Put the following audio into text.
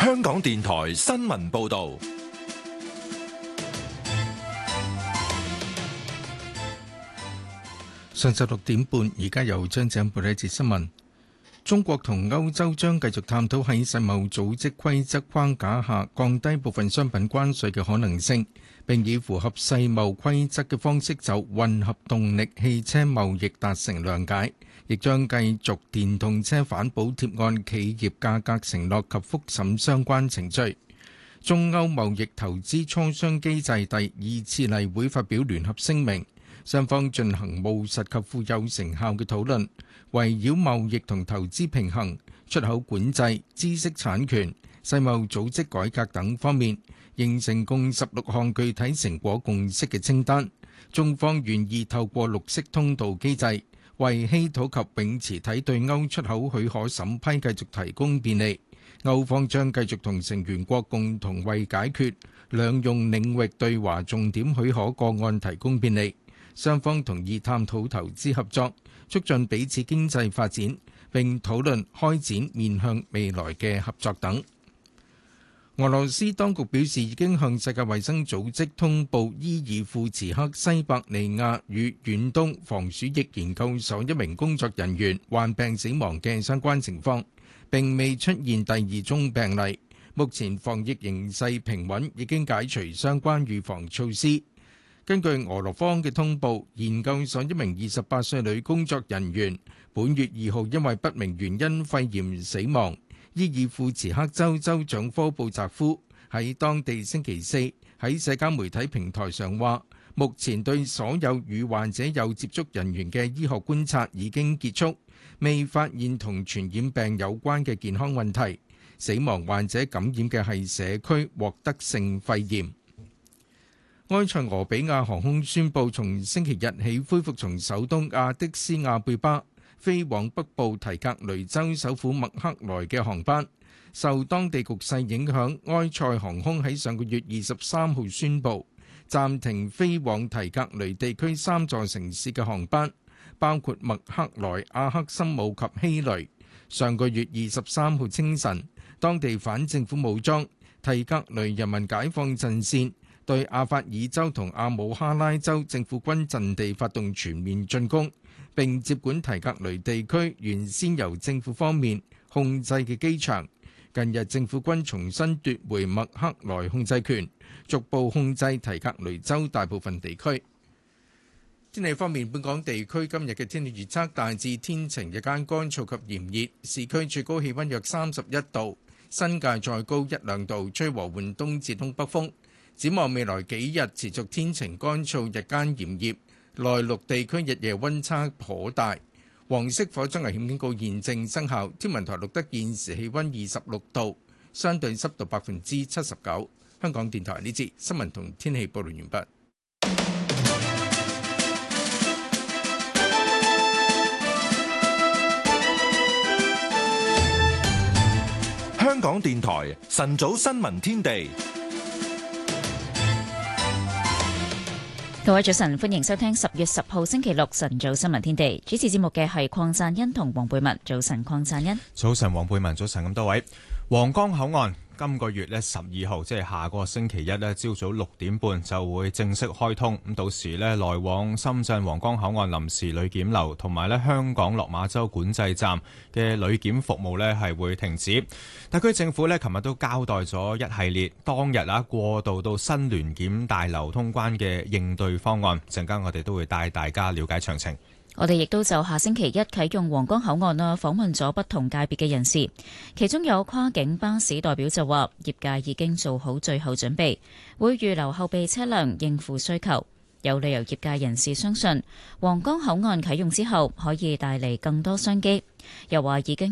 香港電台新聞報道。 上晝6點半，而家由張子欣報道一節新聞。中國同歐洲將繼續探討喺世貿組織規則框架下降低部分商品關稅嘅可能性，並以符合世貿規則嘅方式就混合動力汽車貿易達成諒解，亦將繼續電動車反補貼按企業價格承諾及復審相關程序。中歐貿易投資磋商機制第2次例會發表聯合聲明，雙方進行務實及富有成效嘅討論，圍繞貿易同投資平衡、出口管制、知識產權、世貿組織改革等方面，形成共16項具體成果共識嘅清單。中方願意透過綠色通道機制，為稀土及永磁體對歐出口許可審批繼續提供便利。歐方將繼續同成員國共同為解決兩用領域對華重點許可個案提供便利。雙方同意探討投資合作，促進彼此經濟發展，並討論開展面向未來嘅合作等。俄羅斯當局表示，已經向世界衛生組織通報伊爾庫茨克西伯利亞與遠東防鼠疫研究所一名工作人員患病死亡嘅相關情況，並未出現第2宗病例。目前防疫形勢平穩，已經解除相關預防措施。根據俄羅方嘅通報，研究所一名28歲女工作人員本月2號因為不明原因肺炎死亡。伊爾庫茨克州州長科布扎夫喺當地星期四喺社交媒體平台上話，目前對所有與患者有接觸人員嘅醫學觀察已經結束，未發現同傳染病有關嘅健康問題。死亡患者感染嘅係社區獲得性肺炎。埃塞俄比亞航空宣布，從星期日起恢復從首都亞的斯亞貝巴飛往北部提格雷州首府麥克萊嘅航班。受當地局勢影響，埃塞航空喺上個月23號宣布暫停飛往提格雷地區3座城市嘅航班，包括麥克萊、阿克森姆及希雷。上個月23號清晨，當地反政府武裝提格雷人民解放陣線對阿法爾州同阿姆哈拉州政府軍陣地發動全面進攻，並接管提格雷地區原先由政府方面控制嘅機場。近日政府軍重新奪回麥克萊控制權，逐步控制提格雷州大部分地區。天氣方面，本港地區今日嘅天氣預測大致天晴，日間乾燥及炎熱，市區最高氣溫約31度，新界再高1-2度，吹和緩東至東北風。展望未來幾日持續天晴乾燥，日間炎熱，內陸地區日夜溫差頗大。黃色火災危險警告現正生效。天文台錄得現時氣溫26度，相對濕度79%。香港電台呢節新聞同天氣報道完畢。 香港電台晨早新聞天地。 各位早晨，歡迎收聽10月10號星期六晨早新聞天地。主持節目嘅係鄺贊恩同黃貝文。早晨，鄺贊恩。 早晨，黃貝文。早晨，咁多位。皇崗口岸今個月12號，即係下個星期一朝早6點半就會正式開通。咁到時來往深圳皇崗口岸臨時旅檢樓同埋香港落馬洲管制站嘅旅檢服務係會停止。特區政府琴日都交代咗一系列當日過渡到新聯檢大樓通關嘅應對方案。陣間我哋都會帶大家了解詳情。 我哋亦都就下星期一啟用皇崗口岸訪問咗不同界別嘅人士，其中有跨境巴士代表就話，業界已經做好最後準備，會預留後備車輛應付需求。有旅遊業界人士相信，皇崗口岸啟用之後可以帶嚟更多商機，又話已經